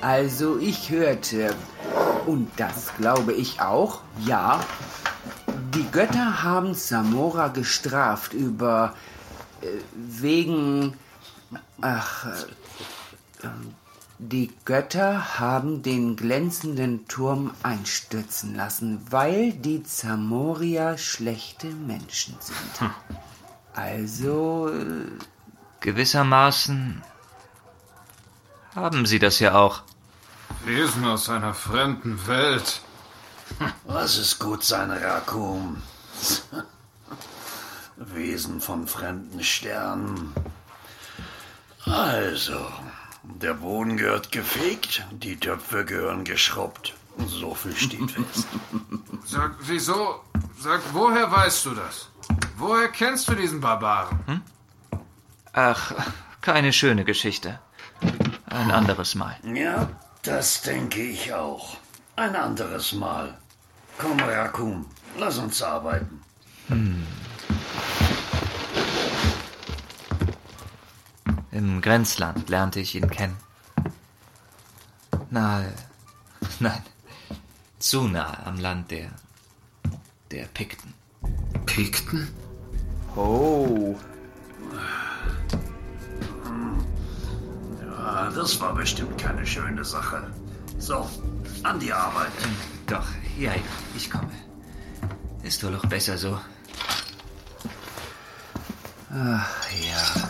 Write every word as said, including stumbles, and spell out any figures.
Also ich hörte, und das glaube ich auch, ja, die Götter haben Zamora gestraft über, äh, wegen, ach, äh, die Götter haben den glänzenden Turm einstürzen lassen, weil die Zamorier schlechte Menschen sind. Hm. Also... Äh, gewissermaßen haben sie das ja auch. Wesen aus einer fremden Welt. Lass es gut sein, Rakum. Wesen von fremden Sternen. Also... Der Boden gehört gefegt, die Töpfe gehören geschrubbt. So viel steht fest. Sag, wieso? Sag, woher weißt du das? Woher kennst du diesen Barbaren? Hm? Ach, keine schöne Geschichte. Ein anderes Mal. Ja, das denke ich auch. Ein anderes Mal. Komm, Rakum, lass uns arbeiten. Hm. Im Grenzland lernte ich ihn kennen. Nahe, nein, zu nahe am Land der, der Pikten. Pikten? Oh. Ja, das war bestimmt keine schöne Sache. So, an die Arbeit. Doch, ja, ja, ich komme. Ist wohl auch besser so. Ach ja.